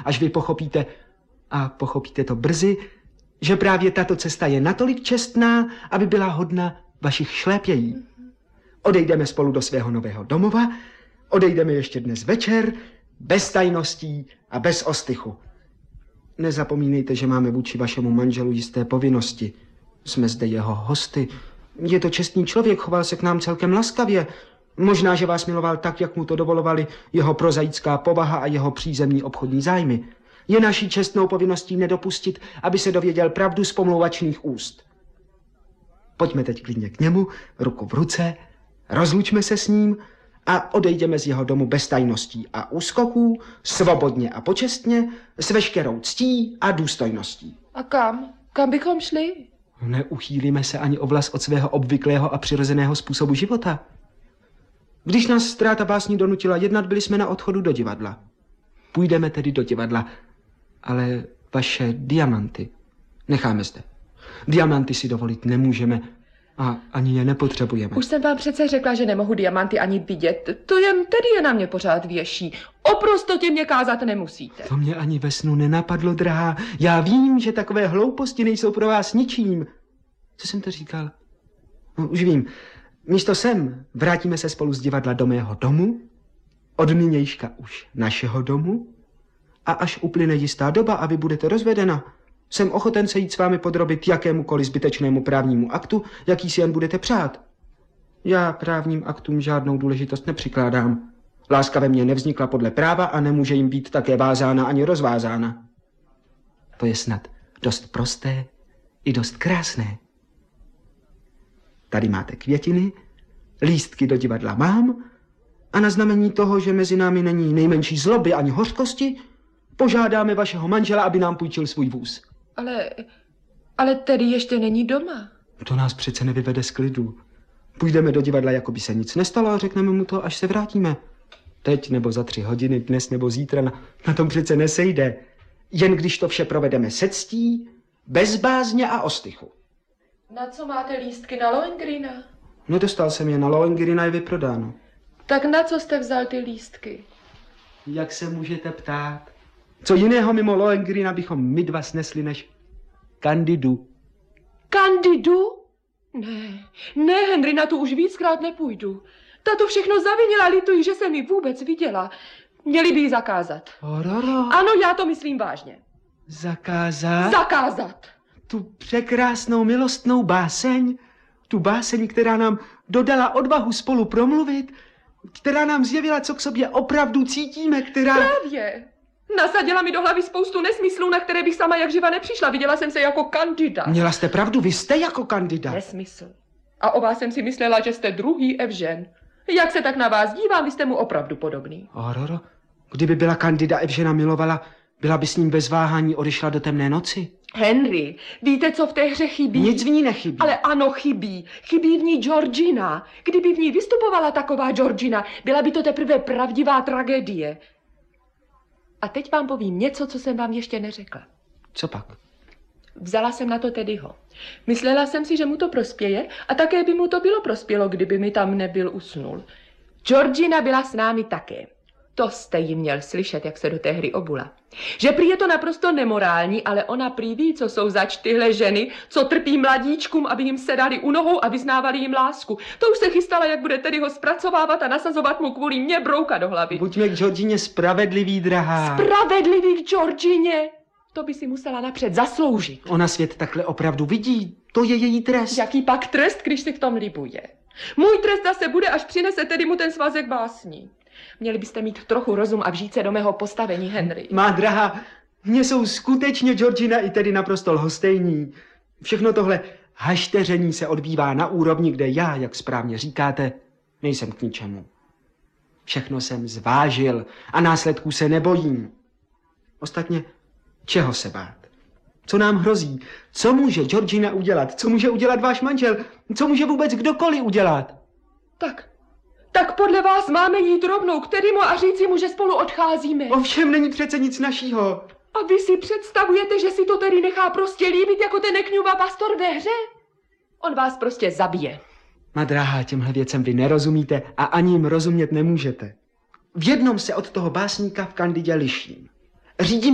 až vy pochopíte, a pochopíte to brzy, že právě tato cesta je natolik čestná, aby byla hodna vašich šlépějí. Odejdeme spolu do svého nového domova, odejdeme ještě dnes večer, bez tajností a bez ostychu. Nezapomínejte, že máme vůči vašemu manželu jisté povinnosti. Jsme zde jeho hosty. Je to čestný člověk, choval se k nám celkem laskavě. Možná, že vás miloval tak, jak mu to dovolovali jeho prozaická povaha a jeho přízemní obchodní zájmy. Je naší čestnou povinností nedopustit, aby se dověděl pravdu z pomlouvačných úst. Pojďme teď klidně k němu, ruku v ruce, rozlučme se s ním a odejdeme z jeho domu bez tajností a úskoků, svobodně a počestně, s veškerou ctí a důstojností. A kam? Kam bychom šli? Neuchýlíme se ani o vlas od svého obvyklého a přirozeného způsobu života. Když nás ztráta básní donutila jednat, byli jsme na odchodu do divadla. Půjdeme tedy do divadla, ale vaše diamanty necháme zde. Diamanty si dovolit nemůžeme a ani je nepotřebujeme. Už jsem vám přece řekla, že nemohu diamanty ani vidět. To jen tedy je na mě pořád věší. O prostotě mě kázat nemusíte. To mě ani ve snu nenapadlo, drahá. Já vím, že takové hlouposti nejsou pro vás ničím. Co jsem to říkal? No, už vím. Místo sem vrátíme se spolu z divadla do mého domu, od nynějška už našeho domu, a až uplyne jistá doba a vy budete rozvedena, jsem ochoten se jít s vámi podrobit jakémukoliv zbytečnému právnímu aktu, jaký si jen budete přát. Já právním aktům žádnou důležitost nepřikládám. Láska ve mně nevznikla podle práva a nemůže jim být také vázána ani rozvázána. To je snad dost prosté i dost krásné. Tady máte květiny, lístky do divadla mám a na znamení toho, že mezi námi není nejmenší zloby ani hořkosti, požádáme vašeho manžela, aby nám půjčil svůj vůz. Ale tedy ještě není doma. To nás přece nevyvede z klidu. Půjdeme do divadla, jako by se nic nestalo a řekneme mu to, až se vrátíme. Teď nebo za 3 hodiny, dnes nebo zítra, na tom přece nesejde. Jen když to vše provedeme se ctí, bez bázně a ostychu. Na co máte lístky, na Lohengrina? Nedostal jsem je, na Lohengrina je vyprodáno. Tak na co jste vzal ty lístky? Jak se můžete ptát? Co jiného mimo Lohengrina bychom my dva snesli než Candidu? Candidu? Ne, Henry, na tu už víckrát nepůjdu. Ta to všechno zavinila, lituji, že jsem ji vůbec viděla. Měli by ji zakázat. Ororo. Ano, já to myslím vážně. Zakázat? Zakázat. Tu překrásnou milostnou báseň, tu báseň, která nám dodala odvahu spolu promluvit, která nám zjevila, co k sobě opravdu cítíme, která... Právě. Nasadila mi do hlavy spoustu nesmyslů, na které bych sama jak živa nepřišla. Viděla jsem se jako kandida. Měla jste pravdu, vy jste jako kandida. Nesmysl. A o vás jsem si myslela, že jste druhý Evžen. Jak se tak na vás dívám, vy jste mu opravdu podobný. Ororo, kdyby byla kandida Evžena milovala, byla by s ním bez váhání odešla do temné noci. Henry, víte, co v té hře chybí? Nic v ní nechybí. Ale ano, chybí. Chybí v ní Georgina. Kdyby v ní vystupovala taková Georgina, byla by to teprve pravdivá tragédie. A teď vám povím něco, co jsem vám ještě neřekla. Co pak? Vzala jsem na to Teddyho. Myslela jsem si, že mu to prospěje a také by mu to bylo prospělo, kdyby mi tam nebyl usnul. Georgina byla s námi také. To jste jí měl slyšet, jak se do té hry obula. Že prý je to naprosto nemorální, ale ona prý ví, co jsou zač tyhle ženy, co trpí mladíčkům, aby jim sedali u nohou a vyznávali jim lásku. To už se chystala, jak bude tedy ho zpracovávat a nasazovat mu kvůli mě brouka do hlavy. Buďme k Georgině spravedlivý, drahá. Spravedlivý k Georgině? To by si musela napřed zasloužit. Ona svět takhle opravdu vidí, to je její trest. Jaký pak trest, když si v tom libuje? Můj trest zase bude, až přinese tedy mu ten svazek básní. Měli byste mít trochu rozum a vžít se do mého postavení, Henry. Má drahá, mně jsou skutečně Georgina i tedy naprosto lhostejní. Všechno tohle hašteření se odbývá na úrovni, kde já, jak správně říkáte, nejsem k ničemu. Všechno jsem zvážil a následků se nebojím. Ostatně, čeho se bát? Co nám hrozí? Co může Georgina udělat? Co může udělat váš manžel? Co může vůbec kdokoliv udělat? Tak podle vás máme jít rovnou k Teddymu a říci mu, že spolu odcházíme. Ovšem není přece nic našího. A vy si představujete, že si to Teddy nechá prostě líbit jako ten Nekňuva pastor ve hře? On vás prostě zabije. Má drahá, těmhle věcem vy nerozumíte a ani jim rozumět nemůžete. V jednom se od toho básníka v Kandidě liším. Řídím